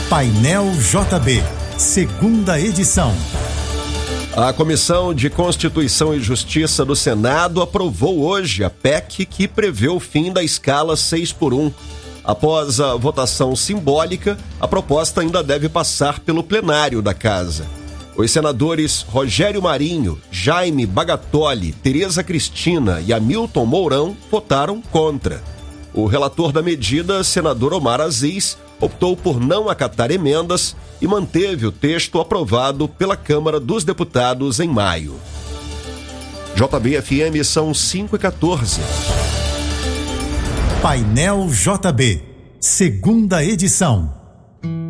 Painel JB, segunda edição. A Comissão de Constituição e Justiça do Senado aprovou hoje a PEC que prevê o fim da escala 6x1. Após a votação simbólica, a proposta ainda deve passar pelo plenário da Casa. Os senadores Rogério Marinho, Jaime Bagatoli, Tereza Cristina e Hamilton Mourão votaram contra. O relator da medida, senador Omar Aziz, optou por não acatar emendas e manteve o texto aprovado pela Câmara dos Deputados em maio. JB-FM são 5h14. Painel JB, segunda edição.